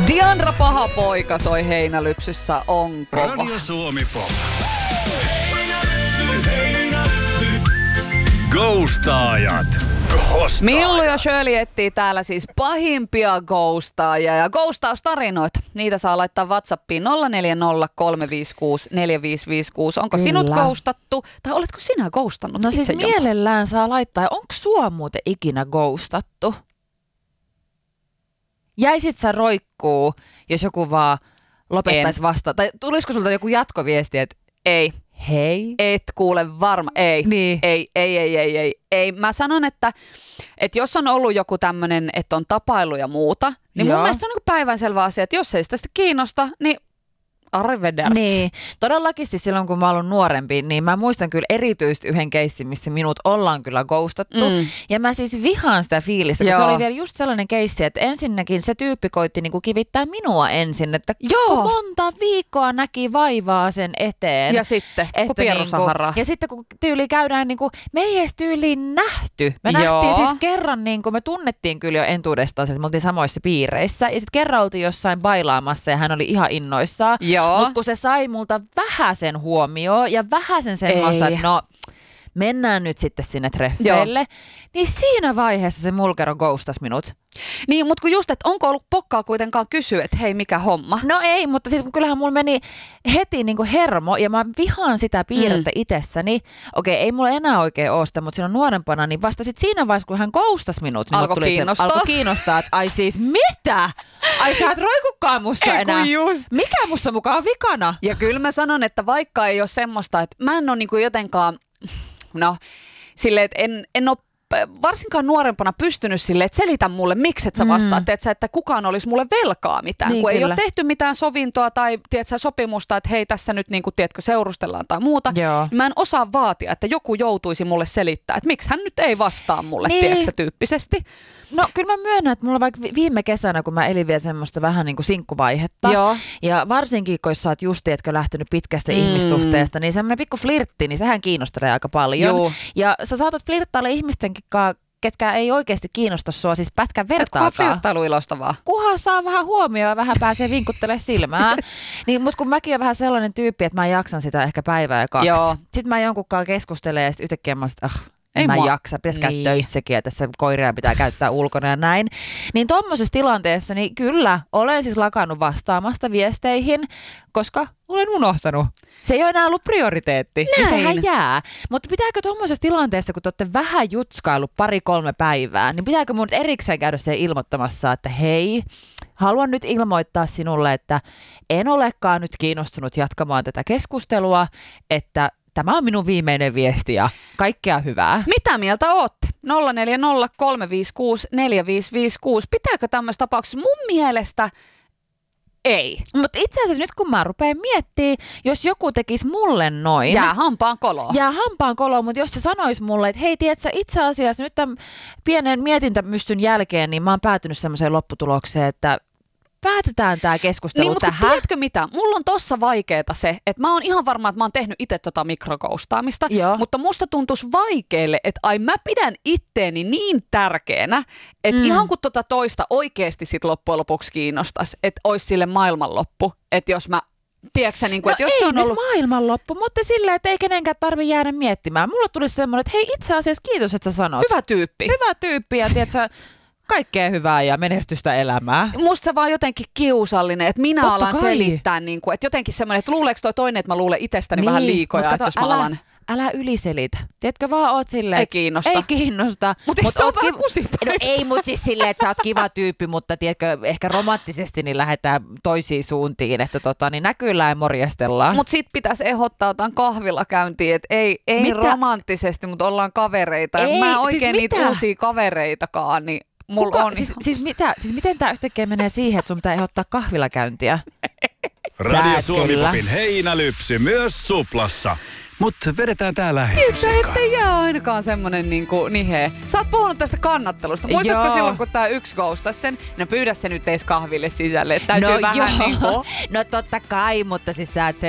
Diandra paha poika soi Heinälypsyssä, onko? Radio Suomi Pop. Ghostaajat. Millu ja Shirley etsii täällä siis pahimpia ghostaajia ja ghostaustarinoita. Niitä saa laittaa WhatsAppiin 0403564556. Onko sinut ghostattu tai oletko sinä ghostannut No itse siis jonkun? mielellään saa laittaa. Onko sua muuten ikinä ghostattu? Jäisit sä roikkuu, jos joku vaan lopettaisi vastaan? Tai tulisiko sulta joku jatkoviesti, että Ei. hei? Et kuule varma. Ei. Niin. Ei. Mä sanon, että jos on ollut joku tämmönen, että on tapailu ja muuta, niin mun Joo. mielestä se on niin päivänselvä asia, että jos ei sitä kiinnosta, niin arrivederci. Niin, todellakin siis silloin kun mä olin nuorempi, niin mä muistan kyllä erityisesti yhden keissin, missä minut ollaan kyllä ghostattu. Ja mä siis vihaan sitä fiilistä, kun se Joo. oli vielä just sellainen keissi, että ensinnäkin se tyyppi koitti niinku kivittää minua ensin, että Joo. monta viikkoa näki vaivaa sen eteen. Ja sitten, kun Pieru Sahara. ja sitten kun tyyli käydään, niinku, me ei edes tyyliin nähty. Me nähtiin siis kerran, niinku, me tunnettiin kyllä jo entuudestaan, että me oltiin samoissa piireissä. Ja sitten kerran oltiin jossain bailaamassa ja hän oli ihan innoissaan. Joo. Mutta kun se sai multa vähäsen huomioon ja vähäsen semmoista, että no mennään nyt sitten sinne treffeille, niin siinä vaiheessa se mulkero ghostas minut. Niin, mutta kun just, että onko ollut pokkaa kuitenkaan kysyä, että hei, mikä homma? No ei, mutta siis kyllähän mulla meni heti niinku hermo ja mä vihaan sitä piirrettä itsessäni. Okei, ei mulla enää oikein ole sitä, mutta silloin nuorempana, niin vasta sit siinä vaiheessa, kun hän ghostas minut, niin Alkoi kiinnostaa, että ai siis mitä? Ai sä et roikukaan musta Ei, enää. kun just. Mikä musta mukaan vikana? Ja kyllä mä sanon, että vaikka ei ole semmoista, että mä en ole niinku jotenkaan, no silleen, että en ole varsinkaan nuorempana pystynyt silleen, että selitä mulle, miksi et sä vastaat, että kukaan olisi mulle velkaa mitään, Niin, kun kyllä. ei ole tehty mitään sovintoa tai tiedätkö, sopimusta, että hei tässä nyt niinku, tiedätkö, seurustellaan tai muuta. Joo. Mä en osaa vaatia, että joku joutuisi mulle selittää, että miksi hän nyt ei vastaa mulle, Niin. tiedätkö, tyyppisesti. No kyllä mä myönnän, että mulla vaikka viime kesänä, kun mä elin vielä semmoista vähän niin kuin sinkkuvaihetta, Joo. ja varsinkin kun sä oot just, tiedätkö, lähtenyt pitkästä ihmissuhteesta, niin semmoinen pikku flirtti, niin sehän kiinnostelee aika paljon. Joo. Ja sä saatat flirttailla ihmistenkin kanssa, ketkä ei oikeasti kiinnosta sua siis pätkän Kunhan vertaakaan. flirttailu ilostavaa. Kunhan saa vähän huomioon ja vähän pääsee vinkuttelemaan silmää. Niin, mutta kun mäkin olen vähän sellainen tyyppi, että mä jaksan sitä ehkä päivää ja 2. Joo. Sitten mä jonkunkaan keskustelen ja sitten yhtäkkiä mä Ei en mä mua. jaksa, pitäisi käydä Niin. töissäkin ja tässä koiria pitää käyttää ulkona ja näin. Niin tommosessa tilanteessa, niin kyllä, olen siis lakannut vastaamasta viesteihin, koska olen unohtanut. Se ei ole enää ollut prioriteetti, niin sehän jää. Mutta pitääkö tommosessa tilanteessa, kun te olette vähän jutskaillut 2-3 päivää, niin pitääkö mun erikseen käydä sen ilmoittamassa, että hei, haluan nyt ilmoittaa sinulle, että en olekaan nyt kiinnostunut jatkamaan tätä keskustelua, että tämä on minun viimeinen viesti ja kaikkea hyvää. Mitä mieltä ootte? 0403564556. Pitääkö tämmöistä tapauksessa? Mun mielestä ei. Mutta itse asiassa nyt kun mä rupean miettimään, jos joku tekisi mulle noin. Jää hampaan koloon. Jää hampaan koloon, mutta jos se sanoisi mulle, että hei, tiedätkö, itse asiassa nyt tämän pienen mietintämystyn jälkeen, niin mä oon päätynyt semmoiseen lopputulokseen, että päätetään tämä keskustelu Niin, mutta tähän. tiedätkö mitä? Mulla on tossa vaikeeta se, että mä oon ihan varma, että mä oon tehnyt itse tota mikrokoustaamista, Joo. mutta musta tuntuisi vaikealle, että ai mä pidän itteeni niin tärkeänä, että ihan kun tota toista oikeasti sit loppujen lopuksi kiinnostaisi, että olisi sille maailmanloppu, että jos mä, tiedätkö sä, niin kuin, No että jos ei se on nyt ollut... maailmanloppu, mutta silleen, että ei kenenkään tarvitse jäädä miettimään. Mulla tulisi semmoinen, että hei, itse asiassa kiitos, että sä sanot. Hyvä tyyppi. Hyvä tyyppi ja tiedätkö, kaikkea hyvää ja menestystä elämää. Musta se vaan jotenkin kiusallinen, että minä Totta alan kai. selittää, niin kuin, että jotenkin semmoinen, että luuleeko toi toinen, että mä luulen itsestäni vähän liikoja, mut että kato, jos mä alan... älä yliselitä. Tiedätkö, vaan oot silleen... Ei kiinnosta. Ei kiinnosta. Mut eikö se ole oot vähän No kusipäistä? ei, mutta siis silleen, että sä oot kiva tyyppi, mutta tiedätkö, ehkä romanttisesti niin lähdetään toisiin suuntiin, että niin näkyillään ja morjestellaan. Mutta sit pitäisi ehdottaa jotain kahvilakäyntiä, että ei Mitä? romanttisesti, mutta ollaan kavereita. Ja Ei, mä en siis oikein niitä mitä? uusia kavereitakaan, niin mulla on... Siis mitä? Siis miten tää yhtäkkiä menee siihen, että sun pitää ehdottaa kahvilakäyntiä? Radio Sä Suomi kyllä. Popin Heinälypsy myös Suplassa. Mutta vedetään tää lähetys. Ettei jää ainakaan semmonen niinku nihe. Sä oot puhunut tästä kannattelusta. Muistatko Joo. silloin, kun tää yksi ghostasi sen? No pyydä se nyt eis kahville sisälle. Että täytyy vähän joo. niinku... No totta kai, mutta siis sä et